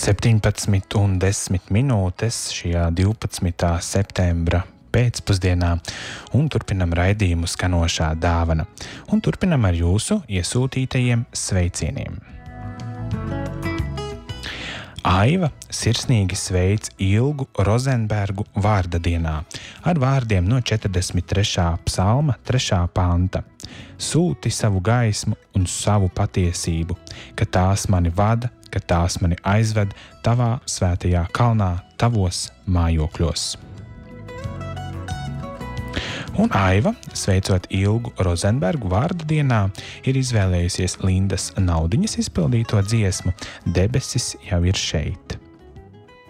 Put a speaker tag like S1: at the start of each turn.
S1: 17:10 šajā 12. septembra pēcpusdienā un turpinam raidījumu Skanošā dāvana. Un turpinam ar jūsu iesūtītajiem sveicieniem. Aiva sirsnīgi sveic Ilgu Rozenbergu vārda dienā ar vārdiem no 43. psalma 3. panta. Sūti savu gaismu un savu patiesību, ka tās mani vada, ka tās mani aizved tavā svētajā kalnā, tavos mājokļos. Un Aiva, sveicot Ilgu Rozenbergu vārda dienā, ir izvēlējusies Lindas Naudiņas izpildīto dziesmu Debesis jau ir šeit.